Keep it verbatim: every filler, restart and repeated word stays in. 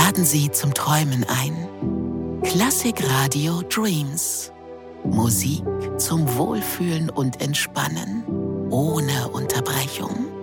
laden Sie zum Träumen ein. Klassikradio Dreams. Musik zum Wohlfühlen und Entspannen, ohne Unterbrechung.